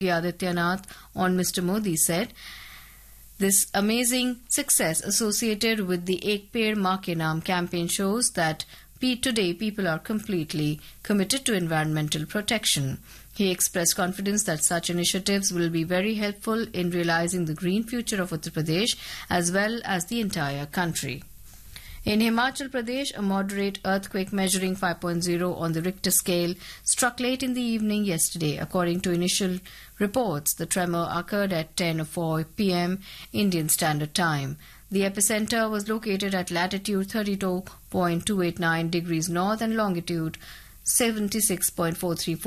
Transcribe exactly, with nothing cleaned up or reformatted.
Adityanath on Mister Modi said, "This amazing success associated with the Ek Ped Maa Ke Naam campaign shows that today people are completely committed to environmental protection." He expressed confidence that such initiatives will be very helpful in realizing the green future of Uttar Pradesh as well as the entire country. In Himachal Pradesh, a moderate earthquake measuring five point zero on the Richter scale struck late in the evening yesterday. According to initial reports, the tremor occurred at ten oh four p m Indian Standard Time. The epicenter was located at latitude thirty-two point two eight nine degrees north and longitude seventy-six point four three four